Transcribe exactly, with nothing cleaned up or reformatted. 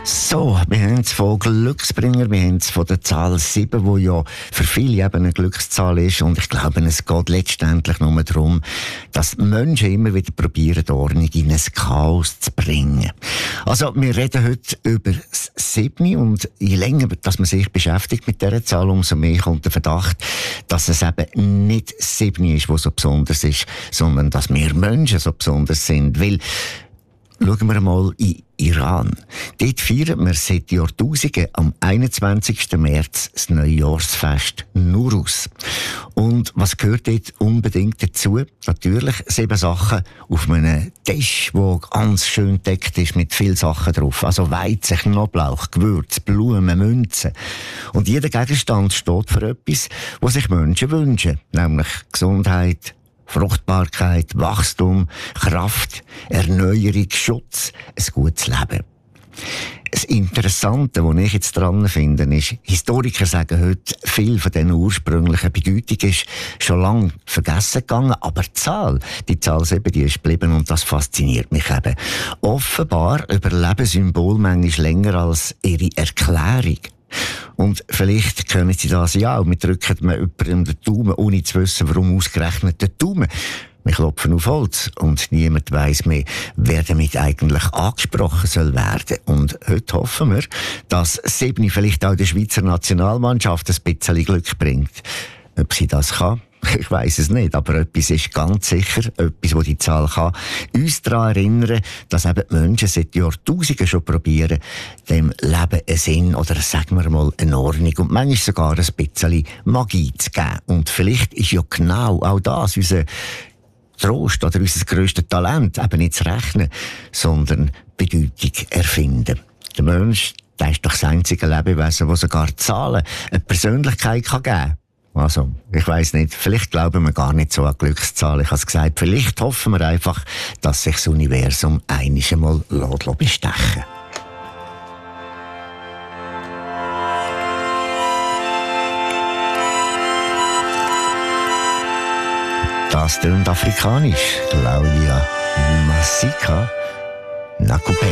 So, wir haben es von Glücksbringer, wir haben es von der Zahl sieben, die ja für viele eben eine Glückszahl ist. Und ich glaube, es geht letztendlich nur darum, dass Menschen immer wieder probieren, die Ordnung in ein Chaos zu bringen. Also, wir reden heute über das sieben und je länger dass man sich beschäftigt mit dieser Zahl, umso mehr kommt der Verdacht, dass es eben nicht sieben ist, was so besonders ist, sondern dass wir Menschen so besonders sind. Weil, schauen wir mal in Iran. Dort feiern wir seit Jahrtausenden am einundzwanzigsten März das Neujahrsfest Nuruz. Und was gehört dort unbedingt dazu? Natürlich sieben Sachen auf einem Tisch, der ganz schön deckt ist mit vielen Sachen drauf. Also Weizen, Knoblauch, Gewürz, Blumen, Münzen. Und jeder Gegenstand steht für etwas, was sich Menschen wünschen. Nämlich Gesundheit, Fruchtbarkeit, Wachstum, Kraft, Erneuerung, Schutz, ein gutes Leben. Das Interessante, was ich jetzt dran finde, ist, Historiker sagen heute, viel von diesen ursprünglichen Bedeutung ist schon lange vergessen gegangen, aber die Zahl, die Zahl sieben, die ist geblieben und das fasziniert mich eben. Offenbar überleben Symbole manchmal länger als ihre Erklärung. Und vielleicht können Sie das ja auch. Wir drücken jemandem den Daumen, ohne zu wissen, warum ausgerechnet der Daumen. Wir klopfen auf Holz und niemand weiss mehr, wer damit eigentlich angesprochen soll werden. Und heute hoffen wir, dass sieben vielleicht auch der Schweizer Nationalmannschaft ein bisschen Glück bringt. Ob sie das kann? Ich weiss es nicht, aber etwas ist ganz sicher, etwas, das die Zahl kann, uns daran erinnern, dass eben die Menschen seit Jahrtausenden schon probieren, dem Leben einen Sinn oder, sagen wir mal, eine Ordnung und manchmal sogar ein bisschen Magie zu geben. Und vielleicht ist ja genau auch das unser Trost oder unser grösstes Talent, eben nicht zu rechnen, sondern Bedeutung erfinden. Der Mensch, der ist doch das einzige Lebewesen, das sogar Zahlen eine Persönlichkeit kann geben kann. Also, ich weiss nicht, vielleicht glauben wir gar nicht so an Glückszahlen. Ich habe es gesagt, vielleicht hoffen wir einfach, dass sich das Universum einiges Mal bestechen lässt. Das tönt afrikanisch. Claudia Masika Nakupé.